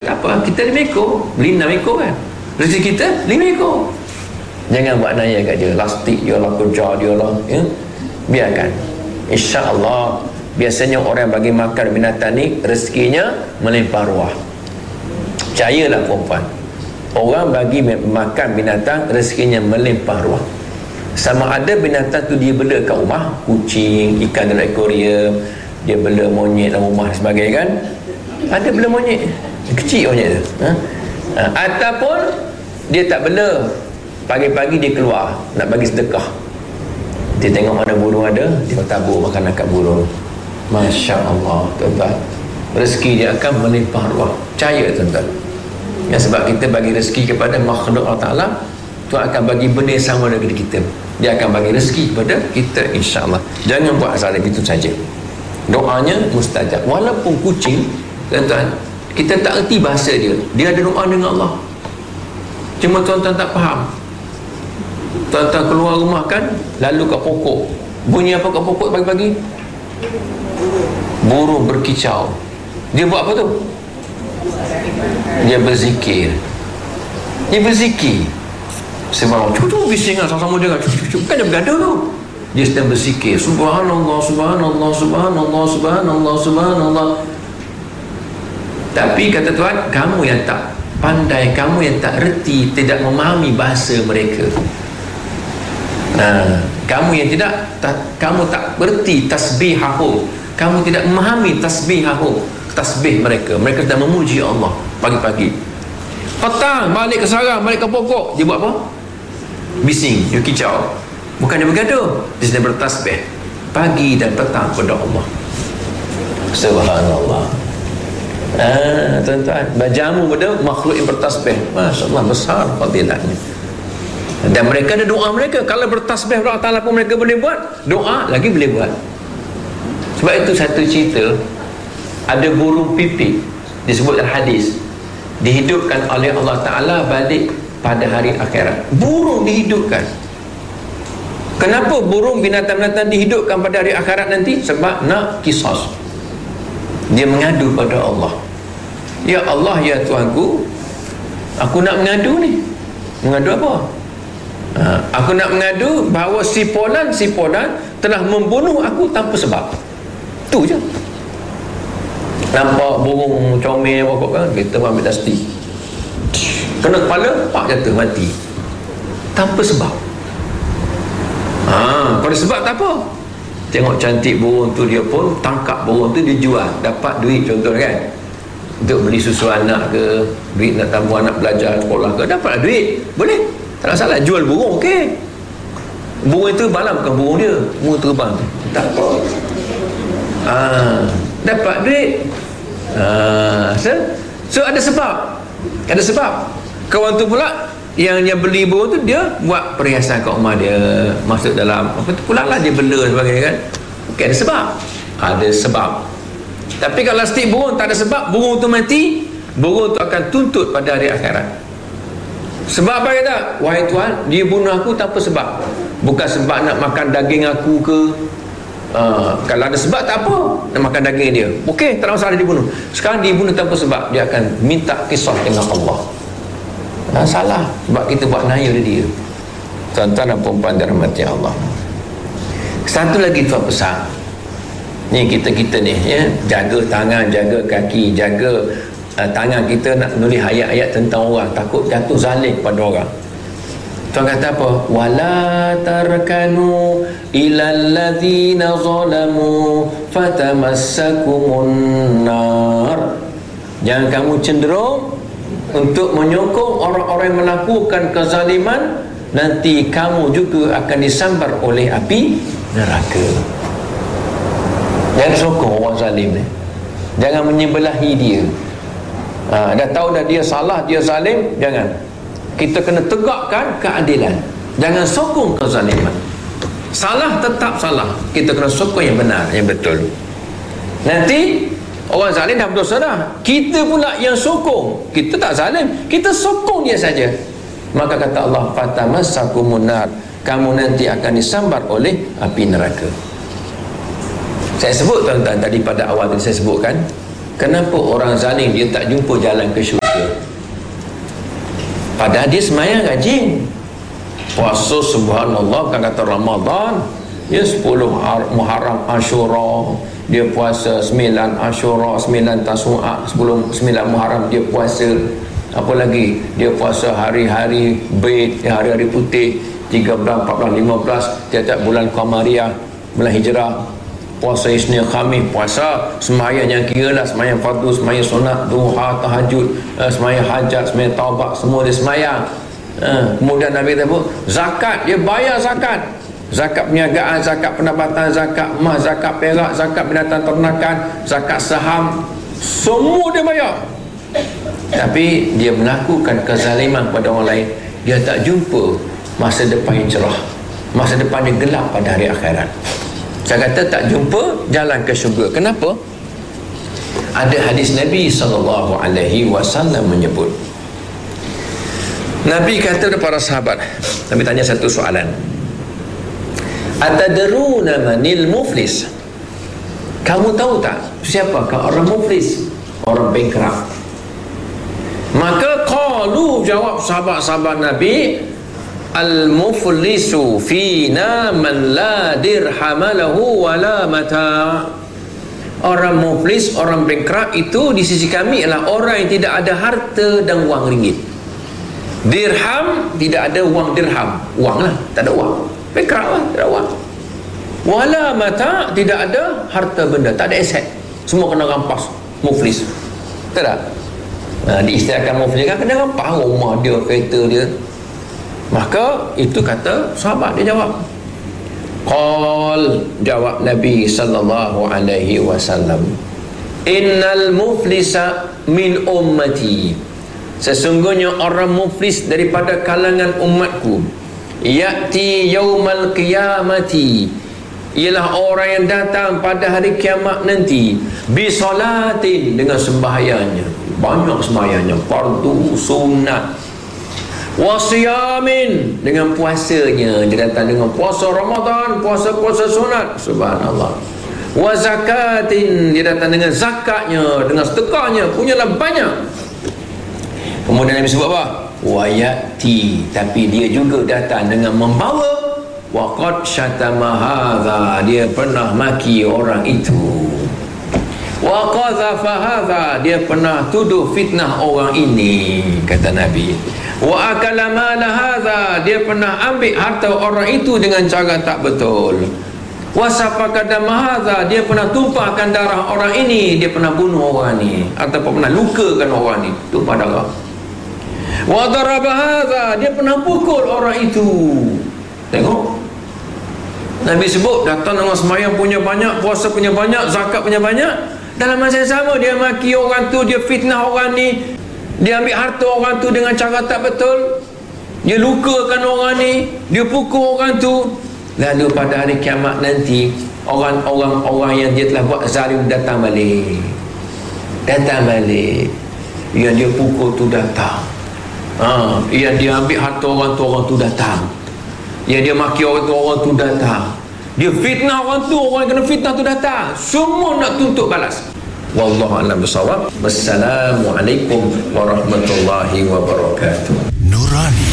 tak apa, kita 5 ekor, beli 6 ekor kan, rezeki kita 5 ekor. Jangan buat naya kat dia, lastik dia lah, kerja dia lah, ya? Biarkan. InsyaAllah, biasanya orang bagi makan binatang ni rezekinya melimpah ruah. Percayalah perempuan, orang bagi makan binatang rezekinya melimpah ruah. Sama ada binatang tu dia bela kat rumah, kucing, ikan dalam akuarium, dia bela monyet dalam rumah dan sebagainya kan. Ada bela monyet kecil monyet tu, ataupun dia tak bela, pagi-pagi dia keluar nak bagi sedekah, dia tengok mana burung ada, dia tabur makanan kat burung. Masya Allah, tuan-tuan, rezeki dia akan melimpah ruah. Percaya tuan-tuan, ya, sebab kita bagi rezeki kepada makhluk Allah Ta'ala, Tuhan akan bagi benda yang sama dengan kita. Dia akan bagi rezeki kepada kita, insyaAllah. Jangan buat zalim, itu saja. Doanya mustajab. Walaupun kucing, tuan-tuan, kita tak erti bahasa dia, dia ada doa dengan Allah, cuma tuan-tuan tak faham. Tuan-tuan keluar rumah kan, lalu kat pokok, bunyi apa kat pokok pagi-pagi? Burung berkicau. Dia buat apa tu? Dia berzikir. Dia berzikir. Sebab cucu bising sama-sama dia, bukan dia bergaduh tu. Dia sedang berzikir, subhanallah, subhanallah, subhanallah, subhanallah, subhanallah. Tapi kata Tuhan, kamu yang tak pandai, kamu yang tak reti, tidak memahami bahasa mereka. Kamu yang kamu tak berti tasbihahum, kamu tidak memahami tasbihahum, tasbih mereka. Mereka sedang memuji Allah pagi-pagi. Petang balik ke sarang, balik ke pokok, dia buat apa? Bising, dia kicau. Bukan dia bergaduh, dia sedang bertasbih pagi dan petang kepada Allah. Subhanallah. Tuan-tuan, berjamu pada makhluk yang bertasbih, Masya Allah, besar fadilatnya. Dan mereka ada doa mereka. Kalau bertasbih Allah Ta'ala pun mereka boleh buat, doa lagi boleh buat. Sebab itu satu cerita, ada burung pipit, disebut dalam hadis, dihidupkan oleh Allah Ta'ala balik pada hari akhirat. Burung dihidupkan. Kenapa burung, binatang-binatang dihidupkan pada hari akhirat nanti? Sebab nak qisas. Dia mengadu pada Allah, ya Allah, ya Tuhanku, aku nak mengadu ni. Mengadu apa? Aku nak mengadu bahawa si Polan telah membunuh aku tanpa sebab. Tu je. Nampak burung comel pokok kan, kita ambil dasti, kena kepala, pak jatuh mati tanpa sebab. Kalau sebab tak apa, tengok cantik burung tu, dia pun tangkap burung tu, dia jual, dapat duit contoh kan, untuk beli susu anak ke, duit nak tambah anak belajar sekolah ke, dapatlah duit, boleh, tak ada salah. Jual burung, okey. Burung itu balam, bukan burung dia, burung terbang, tak apa. Dapat duit. So ada sebab, ada sebab. Kawan tu pula yang beli burung tu, dia buat perhiasan kat rumah dia, masuk dalam apa tu pula lah, dia bela sebagainya kan. Okay, ada sebab, ada sebab. Tapi kalau stik burung tak ada sebab, burung tu mati, burung tu akan tuntut pada hari akhirat. Sebab apa kata? Wahai Tuhan, dia bunuh aku tanpa sebab, bukan sebab nak makan daging aku ke. Kalau ada sebab tak apa, nak makan daging dia, okey, tak ada masalah, dia bunuh. Sekarang dia bunuh tanpa sebab, dia akan minta kisah dengan Allah. Salah, sebab kita buat naya dia. Tuan-tuan dan puan-puan dirahmati Allah, satu lagi Tuan pesan ni, kita ni ya, jaga tangan, jaga kaki, jaga tangan kita nak menulis ayat-ayat tentang orang, takut jatuh zalim pada orang. Tuan kata apa? Wala tarkanu ilal ladzina zalamu fatamassakumun nar. Jangan kamu cenderung untuk menyokong orang-orang yang melakukan kezaliman, nanti kamu juga akan disambar oleh api neraka. Jangan sokong orang zalim ni, jangan menyebelahi dia. Dah tahu dah dia salah, dia zalim, jangan. Kita kena tegakkan keadilan, jangan sokong kezaliman. Salah tetap salah, kita kena sokong yang benar, yang betul. Nanti orang zalim dah berdosa dah, kita pula yang sokong. Kita tak zalim, kita sokong dia saja. Maka kata Allah, fatamassakumun nar, kamu nanti akan disambar oleh api neraka. Saya sebut tuan-tuan tadi pada awal tadi, saya sebutkan kenapa orang zalim dia tak jumpa jalan ke syurga. Padahal dia semayang rajin, puasa subhanallah, bukan kata Ramadan ya, 10 Muharram Ashura dia puasa, 9 Ashura, 9 Tasu'a, 9 Muharram dia puasa. Apa lagi? Dia puasa hari-hari Bid, hari-hari putih, 13, 14, 15 tiap-tiap bulan Qamariyah, bulan Hijrah. Puasa Isnin Khamis, puasa sembahyang yang kira lah, sembahyang fardu, sembahyang sunat, duha, tahajud, sembahyang hajat, sembahyang taubat, semua dia sembahyang. Kemudian Nabi kata apa? Zakat, dia bayar zakat. Zakat perniagaan, zakat pendapatan, zakat emas, zakat perak, zakat binatang ternakan, zakat saham, semua dia bayar. Tapi dia melakukan kezaliman pada orang lain. Dia tak jumpa masa depan yang cerah, masa depan dia gelap pada hari akhirat. Saya kata tak jumpa jalan ke syurga. Kenapa? Ada hadis Nabi SAW menyebut, Nabi kata kepada para sahabat, Nabi tanya satu soalan, atadruna manil muflis? Kamu tahu tak siapakah orang muflis, orang bankrupt? Maka qalu, jawab sahabat-sahabat Nabi, al-muflisu fina man la dirham lahu wala mata. Orang muflis, orang bankrupt itu di sisi kami adalah orang yang tidak ada harta dan wang ringgit. Dirham, tidak ada wang dirham, wang lah, tak ada wang, bankrupt lah, tak ada wang. Wala mata, tidak ada harta benda, tak ada aset, semua kena rampas. Muflis, betul tak? Diistilahkan muflis kan kena rampas rumah dia, kereta dia. Maka itu kata sahabat, dia jawab, qal, jawab Nabi sallallahu alaihi wasallam, innal muflisa min ummati, sesungguhnya orang muflis daripada kalangan umatku, ya'ti yaumal qiyamati, ialah orang yang datang pada hari kiamat nanti, bisolatin, dengan sembahyangnya, banyak sembahyangnya, fardu, sunat, wasiyamin, dengan puasanya, dia datang dengan puasa Ramadan, puasa-puasa sunat, subhanallah, wa zakatin, dia datang dengan zakatnya, dengan sedekahnya, punyalah banyak. Kemudian Nabi sebut apa? Wa ya'ti, tapi dia juga datang dengan membawa, wa qad syatama hadza, dia pernah maki orang itu, wa qadhafa hadza, dia pernah tuduh fitnah orang ini, kata Nabi, wa akala mala hadza, dia pernah ambil harta orang itu dengan cara tak betul, wa safaka dama hadza, dia pernah tumpahkan darah orang ini, dia pernah bunuh orang ini ataupun pernah lukakan orang ini, tumpah darah, wa daraba hadza, dia pernah pukul orang itu. Tengok, Nabi sebut datang dengan sembahyang punya banyak, puasa punya banyak, zakat punya banyak, dalam masa yang sama dia maki orang tu, dia fitnah orang ni, dia ambil harta orang tu dengan cara tak betul, dia lukakan orang ni, dia pukul orang tu. Lalu pada hari kiamat nanti, orang yang dia telah buat zalim datang balik, yang dia pukul tu datang, yang dia ambil harta orang tu datang, yang dia maki orang tu datang, dia fitnah orang tu, orang yang kena fitnah tu datang, semua nak tuntut balas. Wallahu a'lam bishawab. Wassalamualaikum warahmatullahi wabarakatuh. Nurani